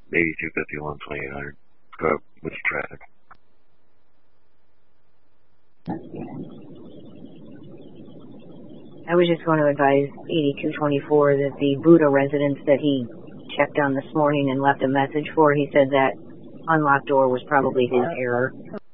8251 2800. Go up with the traffic. I was just going to advise 8224 that the Buddha residence that he checked on this morning and left a message for, he said that unlocked door was probably his error.